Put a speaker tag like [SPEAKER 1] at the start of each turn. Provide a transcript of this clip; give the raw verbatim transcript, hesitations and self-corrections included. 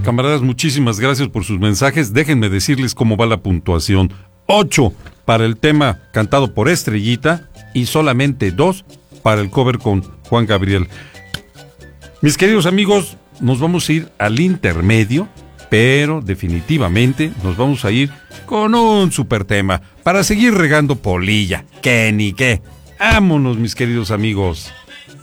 [SPEAKER 1] camaradas, muchísimas gracias por sus mensajes. Déjenme decirles cómo va la puntuación. Ocho para el tema cantado por Estrellita y solamente dos para el cover con Juan Gabriel. Mis queridos amigos, nos vamos a ir al intermedio, pero definitivamente nos vamos a ir con un super tema para seguir regando polilla. Que ni qué. Vámonos, mis queridos amigos.